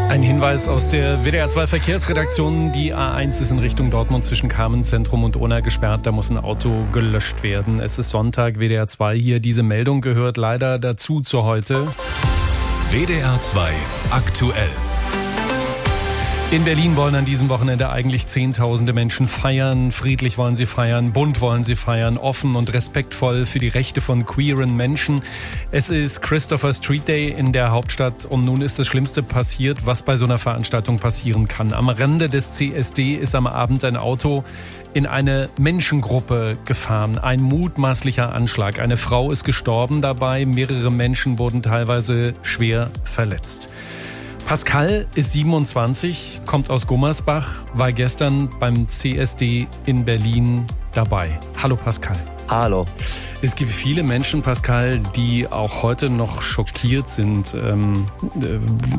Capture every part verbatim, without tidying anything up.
Ein Hinweis aus der W D R zwei Verkehrsredaktion. Die A eins ist in Richtung Dortmund zwischen Carmenzentrum und Unna gesperrt. Da muss ein Auto gelöscht werden. Es ist Sonntag, W D R zwei hier. Diese Meldung gehört leider dazu zu heute. W D R zwei aktuell. In Berlin wollen an diesem Wochenende eigentlich Zehntausende Menschen feiern. Friedlich wollen sie feiern, bunt wollen sie feiern, offen und respektvoll für die Rechte von queeren Menschen. Es ist Christopher Street Day in der Hauptstadt und nun ist das Schlimmste passiert, was bei so einer Veranstaltung passieren kann. Am Rande des C S D ist am Abend ein Auto in eine Menschengruppe gefahren. Ein mutmaßlicher Anschlag. Eine Frau ist gestorben dabei, mehrere Menschen wurden teilweise schwer verletzt. Pascal ist siebenundzwanzig, kommt aus Gummersbach, war gestern beim C S D in Berlin dabei. Hallo Pascal. Hallo. Es gibt viele Menschen, Pascal, die auch heute noch schockiert sind, ähm, äh,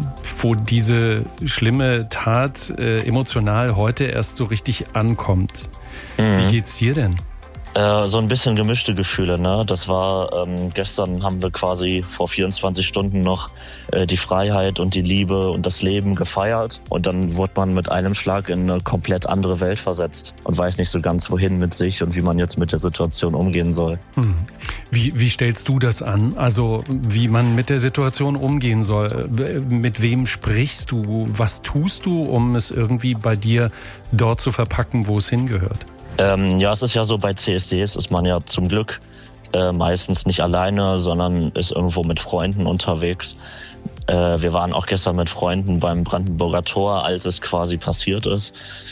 wo diese schlimme Tat äh, emotional heute erst so richtig ankommt. Mhm. Wie geht's dir denn? Äh, so ein bisschen gemischte Gefühle, ne? Das war, ähm, gestern haben wir quasi vor vierundzwanzig Stunden noch äh, die Freiheit und die Liebe und das Leben gefeiert. Und dann wurde man mit einem Schlag in eine komplett andere Welt versetzt und weiß nicht so ganz, wohin mit sich und wie man jetzt mit der Situation umgehen soll. Hm. Wie, wie stellst du das an? Also, wie man mit der Situation umgehen soll? Mit wem sprichst du? Was tust du, um es irgendwie bei dir dort zu verpacken, wo es hingehört? Ähm, ja, es ist ja so, bei C S Ds ist man ja zum Glück äh, meistens nicht alleine, sondern ist irgendwo mit Freunden unterwegs. Äh, wir waren auch gestern mit Freunden beim Brandenburger Tor, als es quasi passiert ist.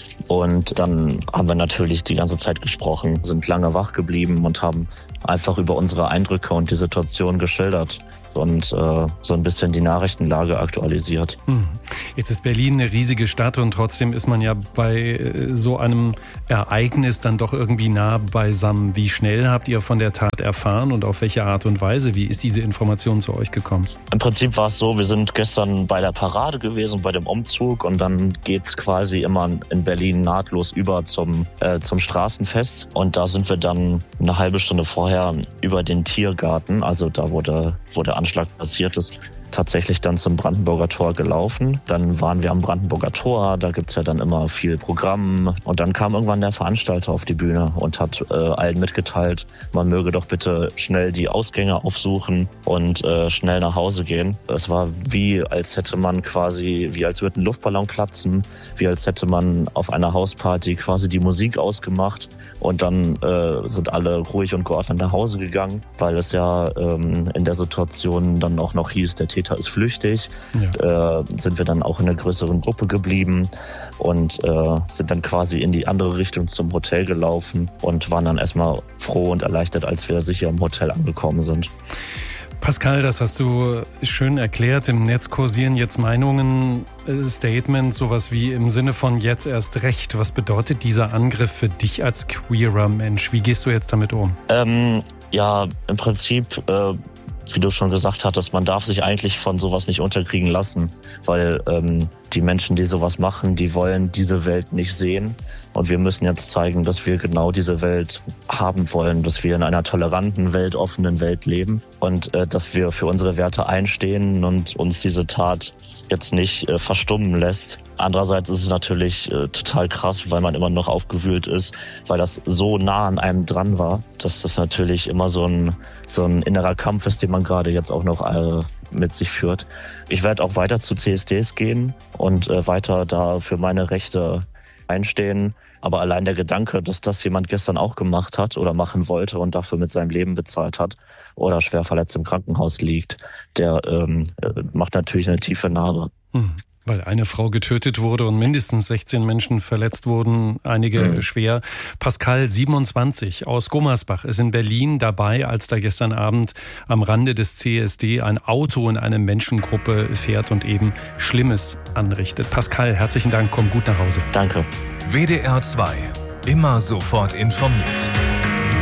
Und dann haben wir natürlich die ganze Zeit gesprochen, sind lange wach geblieben und haben einfach über unsere Eindrücke und die Situation geschildert und äh, so ein bisschen die Nachrichtenlage aktualisiert. Hm. Jetzt ist Berlin eine riesige Stadt und trotzdem ist man ja bei so einem Ereignis dann doch irgendwie nah beisammen. Wie schnell habt ihr von der Tat erfahren und auf welche Art und Weise? Wie ist diese Information zu euch gekommen? Im Prinzip war es so, wir sind gestern bei der Parade gewesen, bei dem Umzug, und dann geht's quasi immer in Berlin nahtlos über zum, äh, zum Straßenfest. Und da sind wir dann eine halbe Stunde vorher über den Tiergarten, also da wo der, wo der Anschlag passiert ist, tatsächlich dann zum Brandenburger Tor gelaufen. Dann waren wir am Brandenburger Tor, da gibt's ja dann immer viel Programm. Und dann kam irgendwann der Veranstalter auf die Bühne und hat äh, allen mitgeteilt, man möge doch bitte schnell die Ausgänge aufsuchen und äh, schnell nach Hause gehen. Es war wie, als hätte man quasi, wie als würde ein Luftballon platzen, wie als hätte man auf einer Hausparty quasi die Musik ausgemacht und dann äh, sind alle ruhig und geordnet nach Hause gegangen, weil es ja ähm, in der Situation dann auch noch hieß, der Täter ist flüchtig, ja. äh, sind wir dann auch in einer größeren Gruppe geblieben und äh, sind dann quasi in die andere Richtung zum Hotel gelaufen und waren dann erstmal froh und erleichtert, als wir sicher im Hotel angekommen sind. Pascal, das hast du schön erklärt. Im Netz kursieren jetzt Meinungen, Statements, sowas wie im Sinne von jetzt erst recht. Was bedeutet dieser Angriff für dich als queerer Mensch? Wie gehst du jetzt damit um? Ähm, ja, im Prinzip... Äh, Wie du schon gesagt hattest, man darf sich eigentlich von sowas nicht unterkriegen lassen, weil ähm, die Menschen, die sowas machen, die wollen diese Welt nicht sehen. Und wir müssen jetzt zeigen, dass wir genau diese Welt haben wollen, dass wir in einer toleranten, weltoffenen Welt leben und äh, dass wir für unsere Werte einstehen und uns diese Tat jetzt nicht äh, verstummen lässt. Andererseits ist es natürlich äh, total krass, weil man immer noch aufgewühlt ist, weil das so nah an einem dran war, dass das natürlich immer so ein, so ein innerer Kampf ist, den man gerade jetzt auch noch äh, mit sich führt. Ich werde auch weiter zu C S Ds gehen und äh, weiter da für meine Rechte einstehen. Aber allein der Gedanke, dass das jemand gestern auch gemacht hat oder machen wollte und dafür mit seinem Leben bezahlt hat oder schwer verletzt im Krankenhaus liegt, der ähm, macht natürlich eine tiefe Narbe. Hm. Weil eine Frau getötet wurde und mindestens sechzehn Menschen verletzt wurden, einige mhm. schwer. Pascal, siebenundzwanzig, aus Gummersbach, ist in Berlin dabei, als da gestern Abend am Rande des C S D ein Auto in eine Menschengruppe fährt und eben Schlimmes anrichtet. Pascal, herzlichen Dank, komm gut nach Hause. Danke. W D R zwei, immer sofort informiert.